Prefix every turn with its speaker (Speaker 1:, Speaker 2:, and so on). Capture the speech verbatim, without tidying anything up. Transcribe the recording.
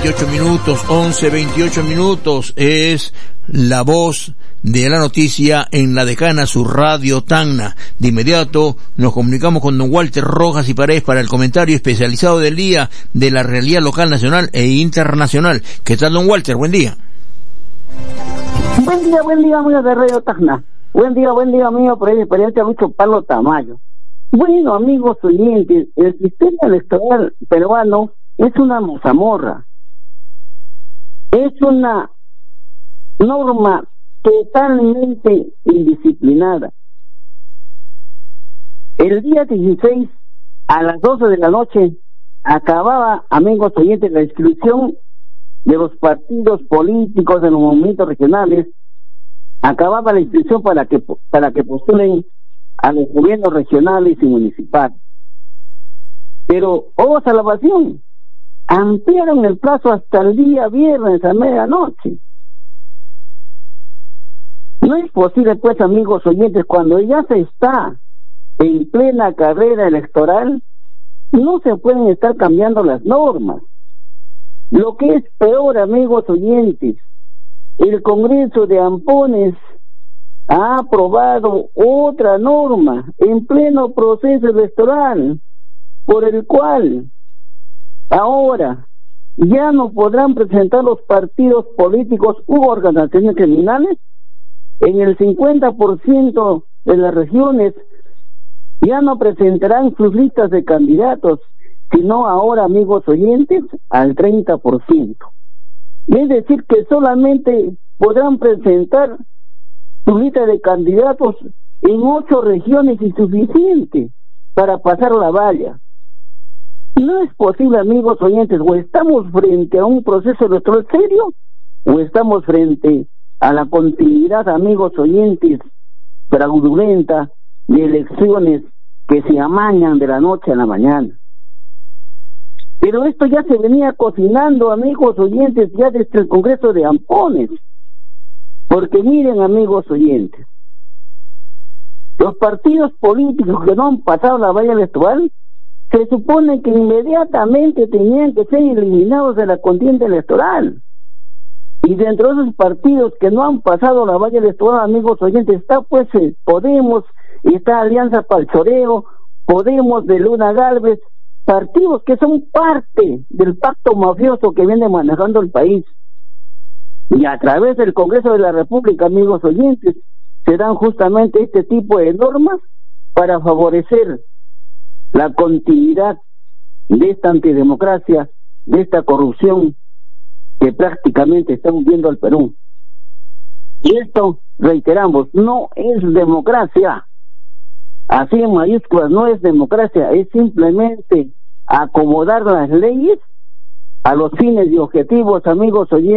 Speaker 1: veintiocho minutos, once veintiocho minutos, es la voz de la noticia en la Decana, su radio Tacna. De inmediato nos comunicamos con don Walter Rojas y Paredes para el comentario especializado del día de la realidad local, nacional e internacional. ¿Qué tal, don Walter? Buen día.
Speaker 2: Buen día, buen día, amigos de Radio Tacna. Buen día, buen día, amigo, por el periodista Lucho Pablo Tamayo. Bueno, amigos oyentes, el sistema electoral peruano es una mazamorra. Es una norma totalmente indisciplinada. El día dieciséis, a las doce de la noche, acababa, amigos oyentes, la inscripción de los partidos políticos de los movimientos regionales. Acababa la inscripción para que para que postulen a los gobiernos regionales y municipales. Pero, oh salvación, ampliaron el plazo hasta el día viernes a medianoche. No es posible, pues, amigos oyentes, cuando ya se está en plena carrera electoral, no se pueden estar cambiando las normas. Lo que es peor, amigos oyentes, el Congreso de Ampones ha aprobado otra norma en pleno proceso electoral, por el cual ahora ya no podrán presentar los partidos políticos u organizaciones criminales en el cincuenta por ciento de las regiones. Ya no presentarán sus listas de candidatos, sino ahora, amigos oyentes, al treinta por ciento. Es decir, que solamente podrán presentar su lista de candidatos en ocho regiones insuficiente para pasar la valla. No es posible, amigos oyentes, o estamos frente a un proceso electoral serio, o estamos frente a la continuidad, amigos oyentes, fraudulenta de elecciones que se amañan de la noche a la mañana. Pero esto ya se venía cocinando, amigos oyentes, ya desde el Congreso de Ampones. Porque miren, amigos oyentes, los partidos políticos que no han pasado la valla electoral, se supone que inmediatamente tenían que ser eliminados de la contienda electoral. Y dentro de esos partidos que no han pasado la valla electoral, amigos oyentes, está pues el Podemos, está Alianza para el Choreo, Podemos de Luna Gálvez, partidos que son parte del pacto mafioso que viene manejando el país. Y a través del Congreso de la República, amigos oyentes, se dan justamente este tipo de normas para favorecer la continuidad de esta antidemocracia, de esta corrupción que prácticamente estamos viendo al Perú. Y esto, reiteramos, no es democracia. Así en mayúsculas, no es democracia, es simplemente acomodar las leyes a los fines y objetivos, amigos oyentes,